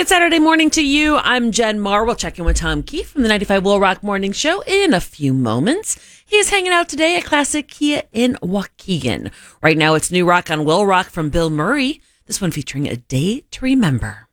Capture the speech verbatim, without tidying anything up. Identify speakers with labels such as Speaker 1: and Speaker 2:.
Speaker 1: Good Saturday morning to you. I'm Jen Marr. We'll check in with Tom Keefe from the ninety-five Will Rock Morning Show in a few moments. He's hanging out today at Classic Kia in Waukegan. Right now, it's new rock on Will Rock from Bill Murray. This one featuring A Day to Remember.